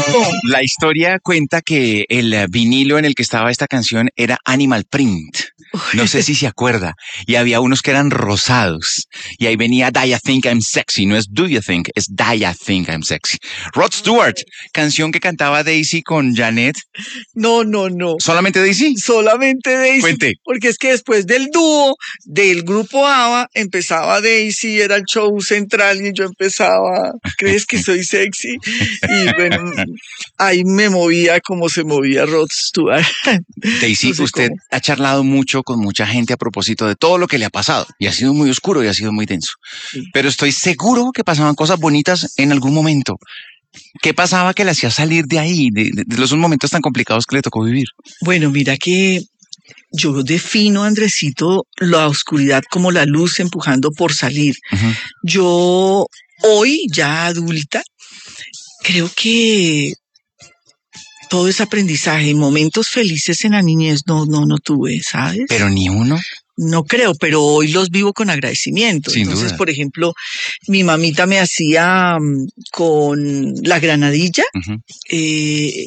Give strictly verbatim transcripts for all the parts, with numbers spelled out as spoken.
La historia cuenta que el eh, vinilo en el que estaba esta canción era Animal Print. No sé si se acuerda. Y había unos que eran rosados. Y ahí venía Do You Think I'm Sexy. No es Do You Think, es Do You Think I'm Sexy. Rod Stewart, canción que cantaba Daisy con Janet. No, no, no. ¿Solamente Daisy? Solamente Daisy. Cuente. Porque es que después del dúo del grupo ABBA empezaba Daisy, era el show central y yo empezaba, ¿crees que soy sexy? Y bueno, ahí me movía como se movía Rod Stewart. Daisy, No sé usted cómo. ha charlado mucho con mucha gente a propósito de todo lo que le ha pasado. Y ha sido muy oscuro y ha sido muy denso. Sí. Pero estoy seguro que pasaban cosas bonitas en algún momento. ¿Qué pasaba que le hacía salir de ahí, de, de, de los momentos tan complicados que le tocó vivir? Bueno, mira que yo defino, Andresito, la oscuridad como la luz empujando por salir. Uh-huh. Yo, hoy, ya adulta, creo que todo es aprendizaje. Momentos felices en la niñez no, no, no tuve, ¿sabes? Pero ni uno. No creo, pero hoy los vivo con agradecimiento. Sin Entonces, duda. por ejemplo, mi mamita me hacía um, con la granadilla, Uh-huh. eh,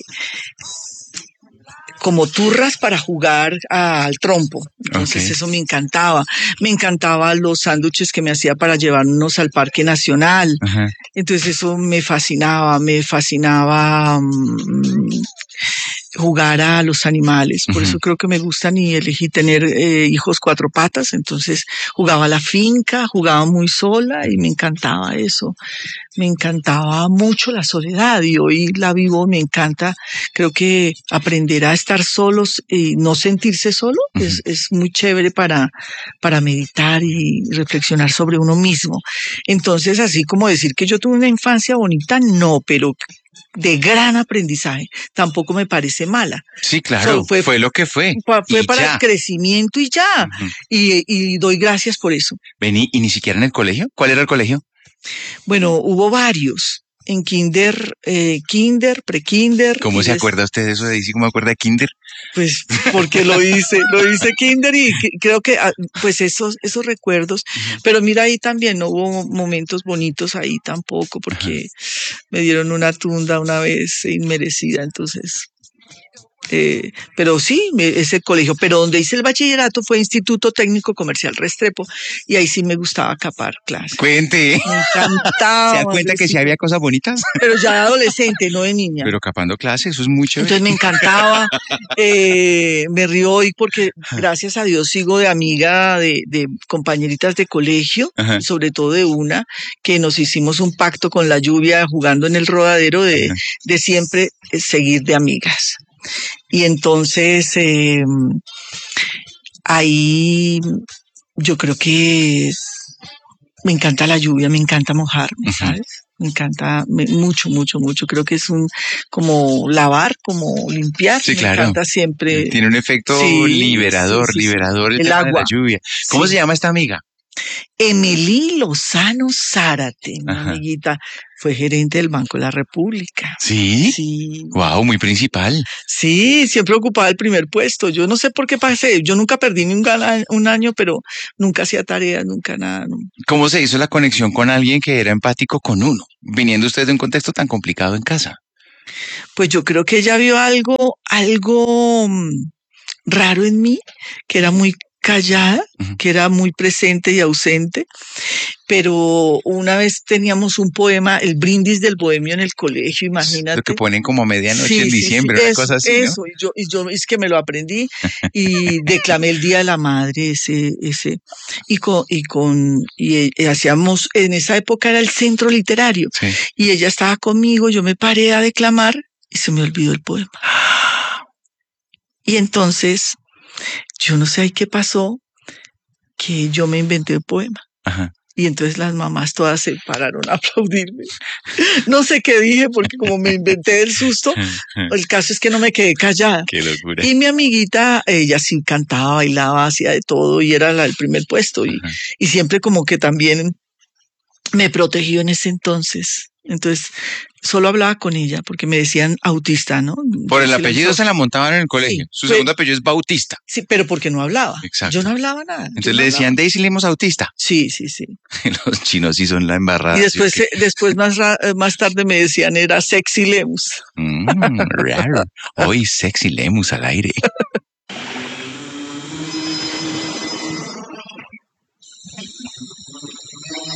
como turras para jugar a, al trompo. Entonces Okay. eso me encantaba. Me encantaban los sándwiches que me hacía para llevarnos al Parque Nacional. Uh-huh. Entonces eso me fascinaba, me fascinaba um, jugar a los animales. Por Uh-huh. eso creo que me gustan y elegí tener eh, hijos cuatro patas. Entonces jugaba a la finca, jugaba muy sola y me encantaba eso. Me encantaba mucho la soledad y hoy la vivo, me encanta. Creo que aprender a estar solos y no sentirse solo uh-huh. es, es muy chévere para, para meditar y reflexionar sobre uno mismo. Entonces, así como decir que yo tuve una infancia bonita, no, pero de gran aprendizaje, tampoco me parece mala. Sí, claro, so, fue, fue lo que fue. Fue, fue para ya. el crecimiento y ya, uh-huh. y, y doy gracias por eso. Vení, ¿y ni siquiera en el colegio? ¿Cuál era el colegio? Bueno, hubo varios. En kinder, eh, kinder, pre-kinder. ¿Cómo se des... acuerda usted de eso de Daisy? ¿Cómo acuerda de kinder? Pues porque lo hice, lo hice kinder y creo que pues esos, esos recuerdos, uh-huh. pero mira ahí también no hubo momentos bonitos ahí tampoco porque uh-huh. me dieron una tunda una vez inmerecida, entonces... Eh, pero sí, ese colegio, pero donde hice el bachillerato fue Instituto Técnico Comercial Restrepo y ahí sí me gustaba capar clases. Cuente. Me encantaba. ¿Se da cuenta que sí había cosas bonitas? Pero ya de adolescente, no de niña. Pero capando clases, eso es muy chévere. Entonces me encantaba, eh, me río hoy porque gracias a Dios sigo de amiga de, de compañeritas de colegio, ajá. sobre todo de una, que nos hicimos un pacto con la lluvia jugando en el rodadero de, de siempre seguir de amigas. Y entonces eh, ahí yo creo que me encanta la lluvia, me encanta mojarme, uh-huh. ¿sabes? Me encanta me, mucho, mucho, mucho. Creo que es un como lavar, como limpiar. Sí, me claro. encanta siempre. Tiene un efecto sí, liberador, sí, sí, liberador sí. el, el agua. De la lluvia. ¿Cómo sí. se llama esta amiga? Emily Lozano Zárate, mi Ajá. amiguita, fue gerente del Banco de la República. ¿Sí? Sí. Wow, muy principal. Sí, siempre ocupaba el primer puesto. Yo no sé por qué pasé. Yo nunca perdí ni un, un año, pero nunca hacía tareas, nunca nada. No. ¿Cómo se hizo la conexión con alguien que era empático con uno, viniendo usted de un contexto tan complicado en casa? Pues yo creo que ella vio algo, algo raro en mí, que era muy callada, uh-huh. que era muy presente y ausente, pero una vez teníamos un poema, el brindis del bohemio en el colegio, imagínate. Lo que ponen como medianoche sí, en diciembre, sí, una eso, cosa así, Eso, ¿no? y yo, y yo es que me lo aprendí y declamé el Día de la Madre, ese, ese, y con, y con, y, y hacíamos, en esa época era el centro literario, sí. y ella estaba conmigo, yo me paré a declamar y se me olvidó el poema. Y entonces, yo no sé ahí qué pasó, que yo me inventé el poema. Ajá. Y entonces las mamás todas se pararon a aplaudirme. No sé qué dije, porque como me inventé el susto, el caso es que no me quedé callada. Qué locura. Y mi amiguita, ella sí cantaba, bailaba, hacía de todo y era la, el primer puesto. Y, y siempre como que también me protegió en ese entonces. Entonces, solo hablaba con ella porque me decían autista, ¿no? Por el Sí, apellido la- se la montaban en el colegio. Sí, Su fue- segundo apellido es Bautista. Sí, pero porque no hablaba. Exacto. Yo no hablaba nada. yo Entonces no le decían hablaba. Daisy Lemos autista. Sí, sí, sí. Los chinos sí son la embarrada. Y ¿sí después, o qué? eh, después más, ra- eh, más tarde me decían era Sexy Lemus. Mm, raro. Hoy sexy Lemus al aire.